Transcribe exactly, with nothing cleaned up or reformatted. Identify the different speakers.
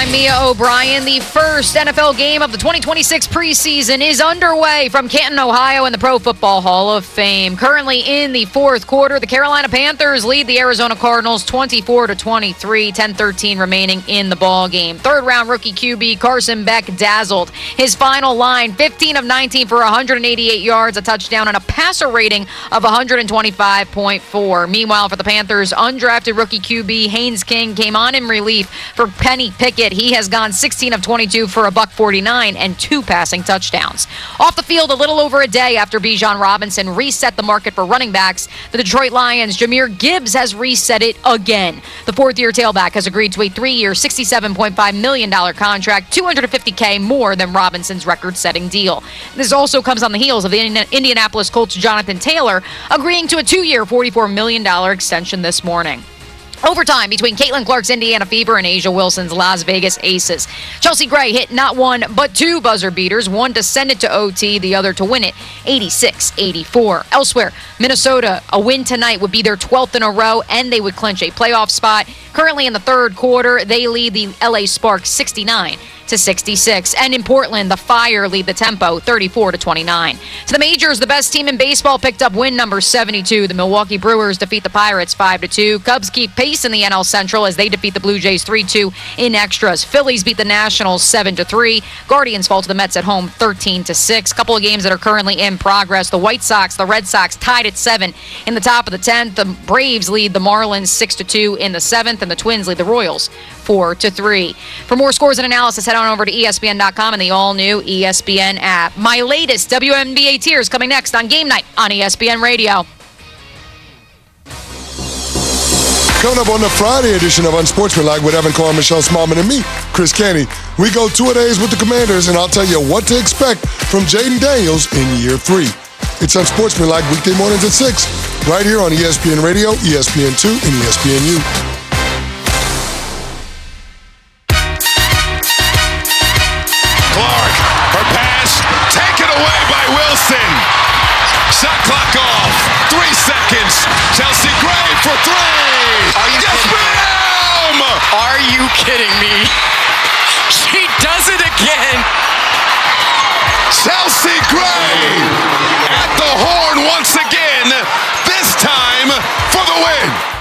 Speaker 1: I'm Mia O'Brien. The first N F L game of the twenty twenty-six preseason is underway from Canton, Ohio in the Pro Football Hall of Fame. Currently in the fourth quarter, the Carolina Panthers lead the Arizona Cardinals twenty-four to twenty-three, ten thirteen remaining in the ball game. Third round rookie Q B Carson Beck dazzled. His final line, fifteen of nineteen for one hundred eighty-eight yards, a touchdown, and a passer rating of one twenty-five point four. Meanwhile, for the Panthers, undrafted rookie Q B Haynes King came on in relief for Penny Pickett. He has gone sixteen of twenty-two for a buck forty-nine and two passing touchdowns. Off the field a little over a day after Bijan Robinson reset the market for running backs, the Detroit Lions' Jahmyr Gibbs has reset it again. The fourth-year tailback has agreed to a three-year, sixty-seven point five million dollars contract, two hundred fifty thousand dollars more than Robinson's record-setting deal. This also comes on the heels of the Indianapolis Colts' Jonathan Taylor agreeing to a two-year, forty-four million dollars extension this morning. Overtime between Caitlin Clark's Indiana Fever and Asia Wilson's Las Vegas Aces. Chelsea Gray hit not one but two buzzer beaters, one to send it to O T, the other to win it, eighty-six eighty-four. Elsewhere, Minnesota, a win tonight would be their twelfth in a row, and they would clinch a playoff spot. Currently in the third quarter, they lead the L A Sparks sixty-nine to sixty-six. And in Portland, the Fire lead the Tempo thirty-four to twenty-nine. To the majors, the best team in baseball picked up win number seventy-two. The Milwaukee Brewers defeat the Pirates five to two. Cubs keep pace in the N L Central as they defeat the Blue Jays three two in extras. Phillies beat the Nationals seven to three. Guardians fall to the Mets at home thirteen to six. Couple of games that are currently in progress. The White Sox, the Red Sox tied at seven in the top of the tenth. The Braves lead the Marlins six to two in the seventh, and the Twins lead the Royals four to three. For more scores and analysis, head on over to E S P N dot com and the all-new E S P N app. My latest W N B A tiers coming next on Game Night on E S P N Radio.
Speaker 2: Coming up on the Friday edition of Unsportsmanlike with Evan Carr, Michelle Smallman, and me, Chris Kenny, we go two-a-days with the Commanders, and I'll tell you what to expect from Jaden Daniels in year three. It's Unsportsmanlike weekday mornings at six, right here on E S P N Radio, E S P N two, and E S P N U.
Speaker 3: Clark, her pass, taken away by Wilson. Shot clock off, three seconds. Chelsea Gray for three.
Speaker 4: Are you
Speaker 3: yes, ma'am!
Speaker 4: Are you kidding me? She does it again.
Speaker 3: Chelsea Gray at the horn once again